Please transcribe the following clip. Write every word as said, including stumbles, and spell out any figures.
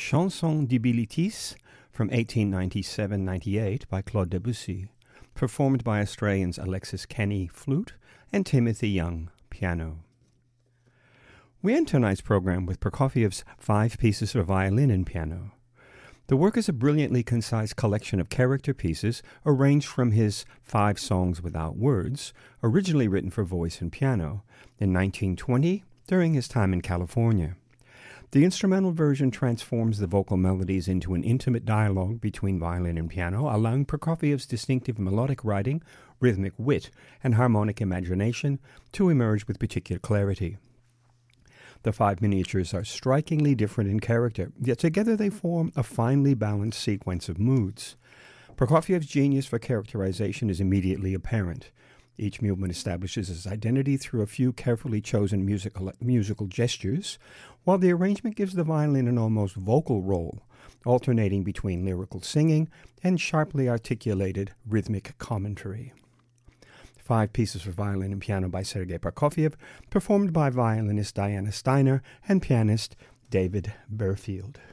Chanson d'Ibilitis from eighteen ninety-seven ninety-eight by Claude Debussy, performed by Australians Alexis Kenny, flute, and Timothy Young, piano. We end tonight's program with Prokofiev's Five Pieces for Violin and Piano. The work is a brilliantly concise collection of character pieces arranged from his Five Songs Without Words, originally written for voice and piano, in nineteen twenty during his time in California. The instrumental version transforms the vocal melodies into an intimate dialogue between violin and piano, allowing Prokofiev's distinctive melodic writing, rhythmic wit, and harmonic imagination to emerge with particular clarity. The five miniatures are strikingly different in character, yet together they form a finely balanced sequence of moods. Prokofiev's genius for characterization is immediately apparent. Each movement establishes its identity through a few carefully chosen musical, musical gestures, while the arrangement gives the violin an almost vocal role, alternating between lyrical singing and sharply articulated rhythmic commentary. Five Pieces for Violin and Piano by Sergei Prokofiev, performed by violinist Diana Steiner and pianist David Burfield.